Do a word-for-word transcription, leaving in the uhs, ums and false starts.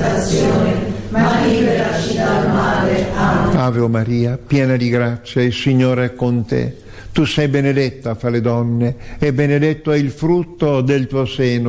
tentazioni, ma liberaci dal male. Amen. Ave Maria, piena di grazia, il Signore è con te. Tu sei benedetta fra le donne e benedetto è il frutto del tuo seno,